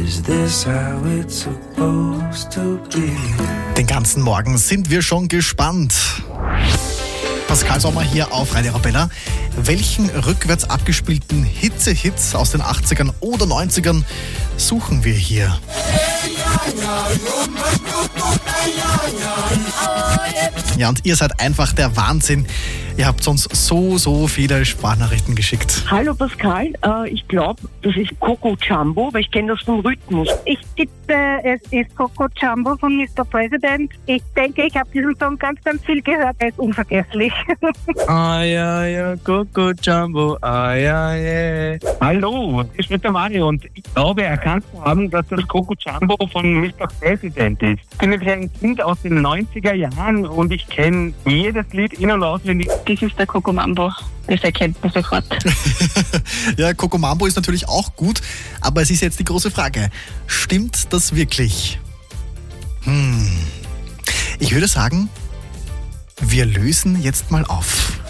Is this how it's supposed to be? Den ganzen Morgen sind wir schon gespannt. Pascal Sommer hier auf Radio Arabella. Welchen rückwärts abgespielten Hitze-Hits aus den 80ern oder 90ern suchen wir hier? Ja, und ihr seid einfach der Wahnsinn. Ihr habt uns so viele Sprachnachrichten geschickt. Hallo Pascal, ich glaube, das ist Coco Jumbo, weil ich kenne das vom Rhythmus. Ich tippe, es ist Coco Jumbo von Mr. President. Ich denke, ich habe diesen Song ganz viel gehört. Er ist unvergesslich. Ah ja, Coco Jumbo, ah ja. Hallo, ich bin der Mario und ich glaube erkannt zu haben, dass das Coco Jumbo von Mr. President ist. Ich bin nämlich ein Kind aus den 90er Jahren und ich kenne jedes Lied in- und auswendig. Das ist der Coco Mambo. Das erkennt man sofort. Ja, Coco Mambo ist natürlich auch gut, aber es ist jetzt die große Frage. Stimmt das wirklich? Ich würde sagen, wir lösen jetzt mal auf.